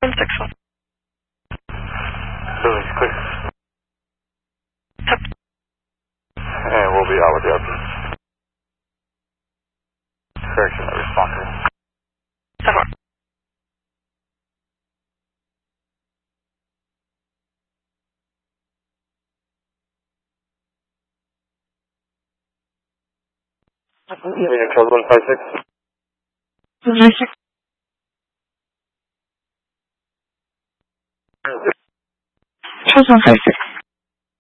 161. Building's clear. Yep. And we'll be out with the update. Correction, respond to it. 7. Unit Charles 156. 156. Charles 156.